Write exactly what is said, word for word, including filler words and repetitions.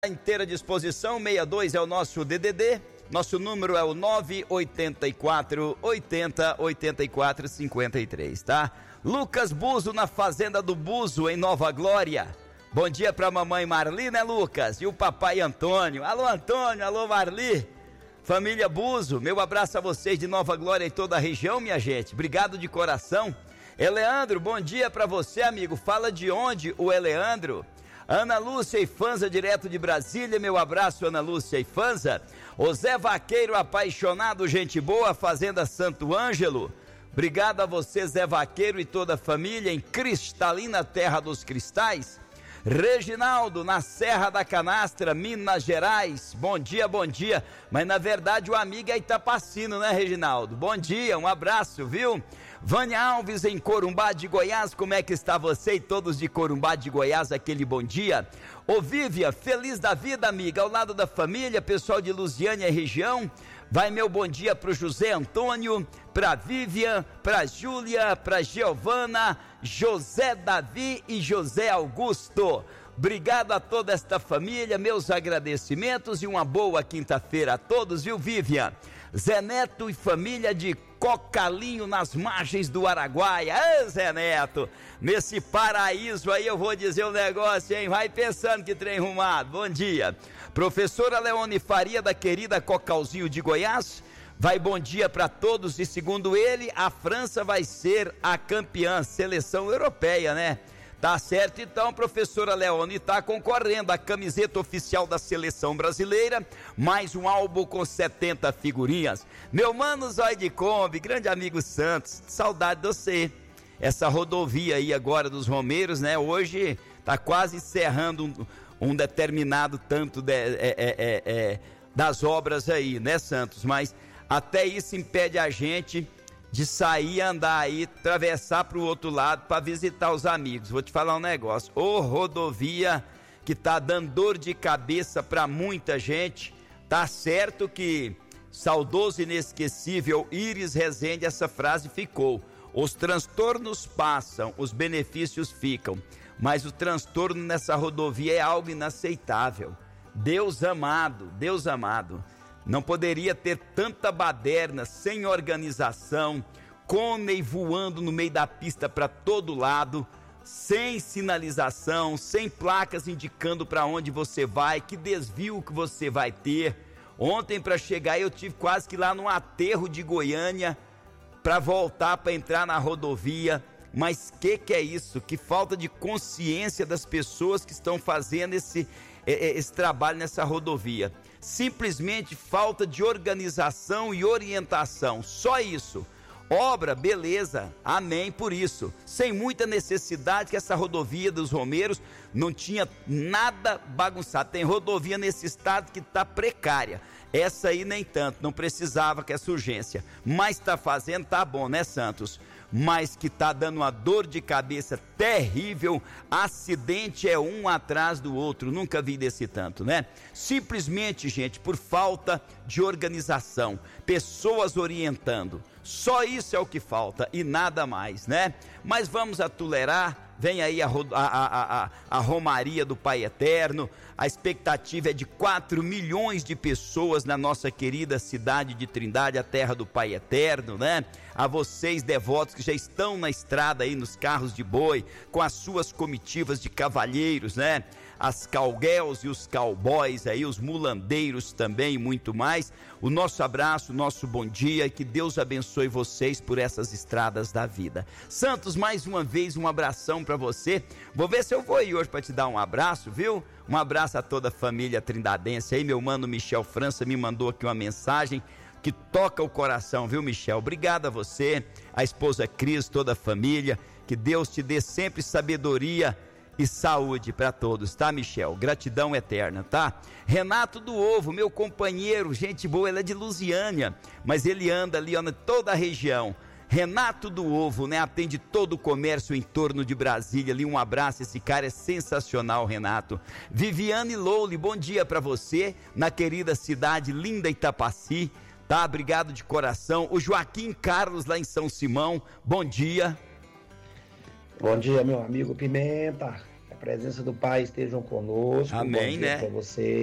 Inteira disposição, sessenta e dois é o nosso D D D, nosso número é o nove oito quatro, oitenta, oitenta e quatro, cinquenta e três, tá? Lucas Buzo na Fazenda do Buzo, em Nova Glória. Bom dia pra mamãe Marli, né, Lucas? E o papai Antônio. Alô, Antônio, alô, Marli. Família Buzo, meu abraço a vocês de Nova Glória e toda a região, minha gente. Obrigado de coração. Eleandro, bom dia pra você, amigo. Fala de onde, o Eleandro? Ana Lúcia e Fanza, direto de Brasília, meu abraço, Ana Lúcia e Fanza. O Zé Vaqueiro, apaixonado, gente boa, Fazenda Santo Ângelo. Obrigado a você, Zé Vaqueiro, e toda a família, em cristalina terra dos cristais. Reginaldo, na Serra da Canastra, Minas Gerais. Bom dia, bom dia. Mas na verdade o amigo é Itapacino, né, Reginaldo? Bom dia, um abraço, viu? Vânia Alves, em Corumbá de Goiás. Como é que está você e todos de Corumbá de Goiás? Aquele bom dia. Ô Vívia, feliz da vida, amiga, ao lado da família, pessoal de Lusiânia e região. Vai meu bom dia pro José Antônio, pra Vivian, pra Júlia, pra Giovana, José Davi e José Augusto. Obrigado a toda esta família, meus agradecimentos e uma boa quinta-feira a todos, viu, Vivian? Zé Neto e família de Cocalinho, nas margens do Araguaia. Ê, Zé Neto, nesse paraíso aí eu vou dizer um negócio, hein? Vai pensando que trem arrumado. Bom dia. Professora Leone Faria, da querida Cocalzinho de Goiás. Vai bom dia para todos e segundo ele, a França vai ser a campeã, seleção europeia, né? Tá certo, então, professora Leone tá concorrendo à camiseta oficial da seleção brasileira, mais um álbum com setenta figurinhas. Meu mano Zói de Kombi, grande amigo Santos, saudade de você. Essa rodovia aí agora dos Romeiros, né, hoje tá quase encerrando um, um determinado tanto de, é, é, é, é, das obras aí, né, Santos? Mas até isso impede a gente de sair, andar aí, atravessar para o outro lado para visitar os amigos. Vou te falar um negócio, ô rodovia que tá dando dor de cabeça para muita gente. Tá certo que saudoso e inesquecível Iris Rezende, essa frase ficou: os transtornos passam, os benefícios ficam, mas o transtorno nessa rodovia é algo inaceitável. Deus amado, Deus amado, não poderia ter tanta baderna, sem organização, cônei voando no meio da pista para todo lado, sem sinalização, sem placas indicando para onde você vai, que desvio que você vai ter. Ontem, para chegar, eu tive quase que lá no aterro de Goiânia para voltar, para entrar na rodovia. Mas que que é isso? Que falta de consciência das pessoas que estão fazendo esse, esse trabalho nessa rodovia. Simplesmente falta de organização e orientação, só isso. Obra, beleza, amém por isso. Sem muita necessidade, que essa rodovia dos Romeiros não tinha nada bagunçado. Tem rodovia nesse estado que está precária. Essa aí nem tanto, não precisava que essa urgência. Mas está fazendo, tá bom, né, Santos? Mas que tá dando uma dor de cabeça terrível. Acidente é um atrás do outro, nunca vi desse tanto, né? Simplesmente, gente, por falta de organização, pessoas orientando, só isso é o que falta e nada mais, né? Mas vamos atolerar. Vem aí a, a, a, a, a Romaria do Pai Eterno. A expectativa é de quatro milhões de pessoas na nossa querida cidade de Trindade, a terra do Pai Eterno, né? A vocês, devotos, que já estão na estrada aí, nos carros de boi, com as suas comitivas de cavalheiros, né? As cowgirls e os cowboys aí, os mulandeiros também e muito mais. O nosso abraço, o nosso bom dia, e que Deus abençoe vocês por essas estradas da vida. Santos, mais uma vez, um abração para você. Vou ver se eu vou aí hoje para te dar um abraço, viu? Um abraço a toda a família trindadense aí. Meu mano Michel França me mandou aqui uma mensagem que toca o coração, viu, Michel? Obrigado a você, a esposa Cris, toda a família. Que Deus te dê sempre sabedoria e saúde para todos, tá, Michel? Gratidão eterna, tá? Renato do Ovo, meu companheiro, gente boa, ele é de Lusiânia, mas ele anda ali, ó, em toda a região. Renato do Ovo, né? Atende todo o comércio em torno de Brasília ali. Um abraço, esse cara é sensacional, Renato. Viviane Lowly, bom dia para você, na querida cidade linda Itapaci, tá? Obrigado de coração. O Joaquim Carlos lá em São Simão, bom dia. Bom dia, meu amigo Pimenta. presença do Pai estejam conosco. Amém, bom dia né? para você.